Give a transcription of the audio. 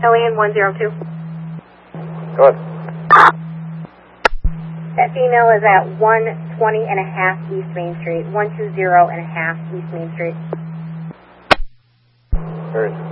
Alien 102. Go ahead. That female is at 120 and a half East Main Street. 120 and a half East Main Street. Very